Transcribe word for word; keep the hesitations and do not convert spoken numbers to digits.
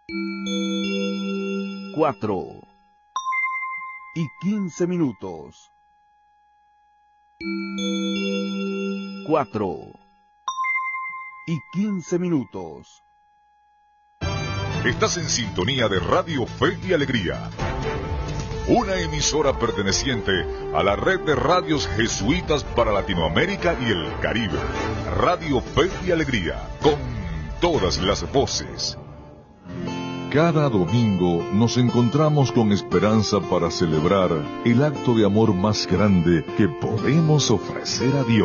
Cuatro y quince minutos. Cuatro y quince minutos. Estás en sintonía de Radio Fe y Alegría, una emisora perteneciente a la red de radios jesuitas para Latinoamérica y el Caribe. Radio Fe y Alegría, con todas las voces. Cada domingo nos encontramos con esperanza para celebrar el acto de amor más grande que podemos ofrecer a Dios.